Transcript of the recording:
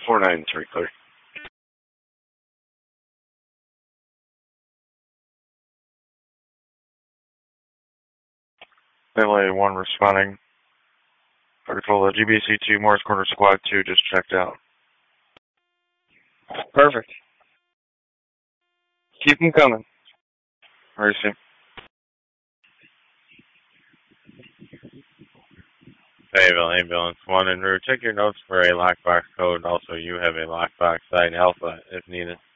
493 clear. LA 1 responding. Article GBC 2 Morris Corner Squad 2 just checked out. Perfect. Keep them coming. Where is he? Hey, ambulance 1 en route. Check your notes for a lockbox code. Also, you have a lockbox site alpha if needed.